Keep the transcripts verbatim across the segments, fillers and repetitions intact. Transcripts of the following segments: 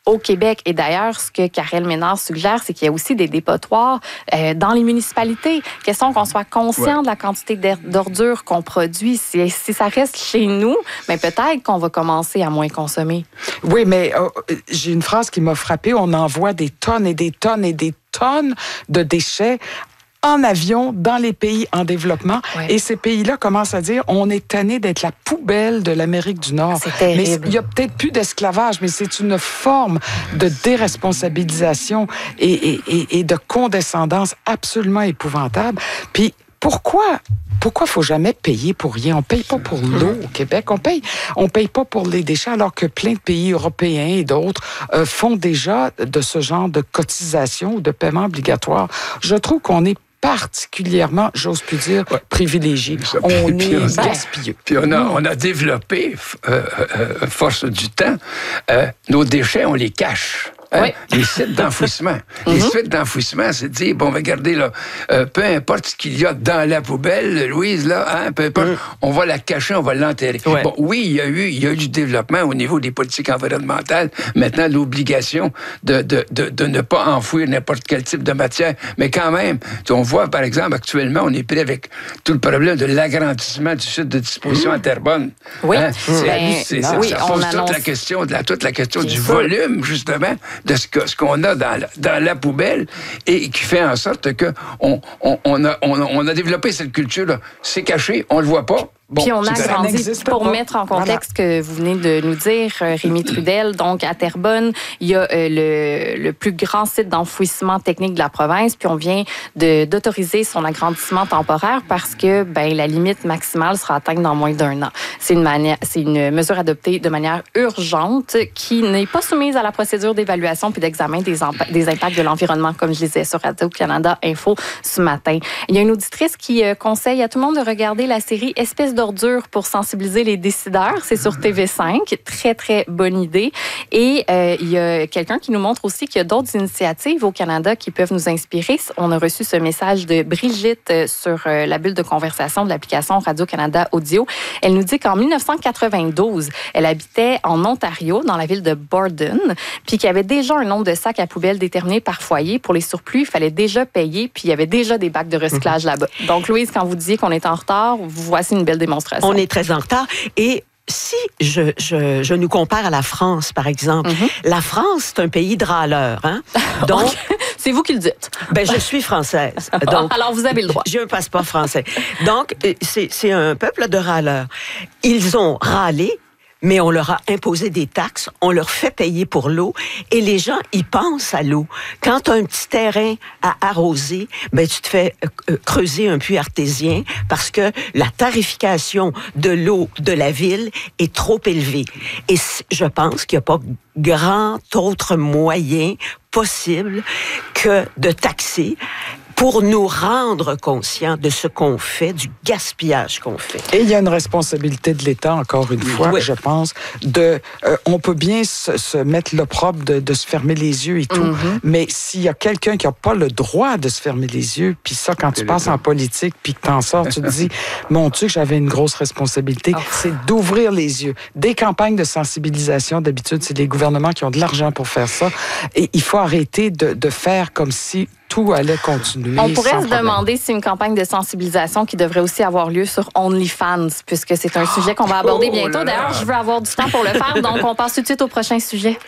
au Québec. Et d'ailleurs, ce que Karel Ménard suggère, c'est qu'il y a aussi des dépotoirs euh, dans les municipalités. Question qu'on soit conscient ouais. de la quantité d'ordures qu'on produit. Si, si ça reste chez nous, mais peut-être qu'on va commencer à moins consommer. Oui, mais euh, j'ai une phrase qui m'a frappée. On envoie des tonnes et des tonnes et des tonnes de déchets en avion dans les pays en développement. Oui. Et ces pays-là commencent à dire on est tanné d'être la poubelle de l'Amérique du Nord. C'est terrible. Mais il y a peut-être plus d'esclavage, mais c'est une forme de déresponsabilisation et, et, et, et de condescendance absolument épouvantable. Puis pourquoi Pourquoi faut jamais payer pour rien? On paye pas pour l'eau au Québec. On paye, on paye pas pour les déchets, alors que plein de pays européens et d'autres euh, font déjà de ce genre de cotisation ou de paiement obligatoire. Je trouve qu'on est particulièrement, j'ose plus dire, ouais. privilégié. On puis, est on, gaspilleux. Puis on a, on a développé, euh, euh, force du temps, euh, nos déchets, on les cache. Hein? Oui. Les sites d'enfouissement. Mm-hmm. Les sites d'enfouissement, c'est de dire, bon, regardez, là, euh, peu importe ce qu'il y a dans la poubelle, Louise, là, hein, peu importe, mm. on va la cacher, on va l'enterrer. Ouais. Bon, oui, il y a eu, il y a eu du développement au niveau des politiques environnementales. Maintenant, l'obligation de, de, de, de ne pas enfouir n'importe quel type de matière. Mais quand même, on voit, par exemple, actuellement, on est pris avec tout le problème de l'agrandissement du site de disposition mm. à Terrebonne. Oui. Hein? C'est, ben, c'est, c'est, oui, ça pose on toute annonce... la question, de la, toute la question du volume, justement, de ce, que, ce qu'on a dans la, dans la poubelle et qui fait en sorte que on, on, on, a, on, on a développé cette culture-là. C'est caché, on le voit pas. Bon, puis on a agrandi, pour pas. mettre en contexte voilà. que vous venez de nous dire, Rémi Trudel, donc à Terrebonne, il y a euh, le, le plus grand site d'enfouissement technique de la province, puis on vient de, d'autoriser son agrandissement temporaire parce que ben, la limite maximale sera atteinte dans moins d'un an. C'est une, manière, c'est une mesure adoptée de manière urgente qui n'est pas soumise à la procédure d'évaluation puis d'examen des, emp- des impacts de l'environnement, comme je disais sur Radio-Canada Info ce matin. Il y a une auditrice qui euh, conseille à tout le monde de regarder la série Espèce d'ordures pour sensibiliser les décideurs. C'est sur T V cinq. Très, très bonne idée. Et euh, il y a quelqu'un qui nous montre aussi qu'il y a d'autres initiatives au Canada qui peuvent nous inspirer. On a reçu ce message de Brigitte sur euh, la bulle de conversation de l'application Radio-Canada Audio. Elle nous dit qu'en dix-neuf cent quatre-vingt-douze, elle habitait en Ontario, dans la ville de Borden, puis qu'il y avait déjà un nombre de sacs à poubelle déterminé par foyer. Pour les surplus, il fallait déjà payer, puis il y avait déjà des bacs de recyclage mm-hmm. là-bas. Donc, Louise, quand vous disiez qu'on était en retard, voici une belle démonstration. On est très en retard. Et si je, je, je nous compare à la France, par exemple, mm-hmm. la France, c'est un pays de râleurs. Hein? Donc, okay. C'est vous qui le dites. Ben, je suis française. Donc, alors, vous avez le droit. J'ai un passeport français. Donc, c'est, c'est un peuple de râleurs. Ils ont râlé, mais on leur a imposé des taxes, on leur fait payer pour l'eau, et les gens, ils pensent à l'eau. Quand tu as un petit terrain à arroser, ben tu te fais euh, creuser un puits artésien parce que la tarification de l'eau de la ville est trop élevée. Et je pense qu'il n'y a pas grand autre moyen possible que de taxer pour nous rendre conscients de ce qu'on fait, du gaspillage qu'on fait. Et il y a une responsabilité de l'État, encore une fois, oui. je pense, de... Euh, on peut bien se, se mettre l'opprobre de, de se fermer les yeux et tout, mm-hmm. mais s'il y a quelqu'un qui n'a pas le droit de se fermer les yeux, puis ça, quand tu passes en politique, puis que t'en sors, tu te dis, mon Dieu, que j'avais une grosse responsabilité, oh. c'est d'ouvrir les yeux. Des campagnes de sensibilisation, d'habitude, c'est les gouvernements qui ont de l'argent pour faire ça, et il faut arrêter de, de faire comme si tout allait continuer. On pourrait se demander si une campagne de sensibilisation qui devrait aussi avoir lieu sur OnlyFans, puisque c'est un sujet qu'on va aborder bientôt. D'ailleurs, je veux avoir du temps pour le faire, donc on passe tout de suite au prochain sujet.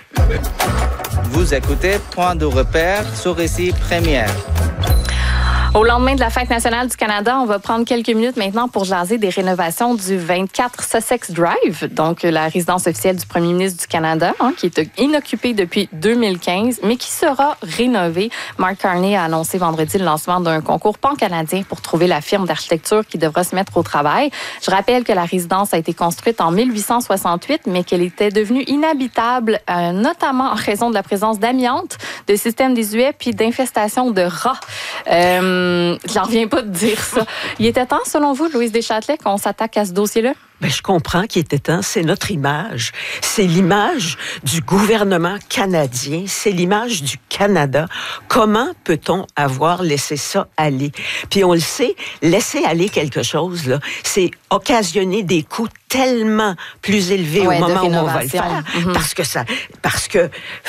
Vous écoutez Point de repère sur Récit Première. Au lendemain de la Fête nationale du Canada, on va prendre quelques minutes maintenant pour jaser des rénovations du vingt-quatre Sussex Drive, donc la résidence officielle du premier ministre du Canada, hein, qui est inoccupée depuis deux mille quinze, mais qui sera rénovée. Mark Carney a annoncé vendredi le lancement d'un concours pan-canadien pour trouver la firme d'architecture qui devra se mettre au travail. Je rappelle que la résidence a été construite en mille huit cent soixante-huit, mais qu'elle était devenue inhabitable, euh, notamment en raison de la présence d'amiante, de systèmes désuets puis d'infestations de rats. Euh, J'en reviens pas de dire ça. Il était temps, selon vous, Louise Deschâtelet, qu'on s'attaque à ce dossier-là? Ben, je comprends qu'il était temps. C'est notre image. C'est l'image du gouvernement canadien. C'est l'image du Canada. Comment peut-on avoir laissé ça aller? Puis on le sait, laisser aller quelque chose, là, c'est occasionner des coûts tellement plus élevés ouais, au moment où on va le faire. Mm-hmm. Parce que ça, parce que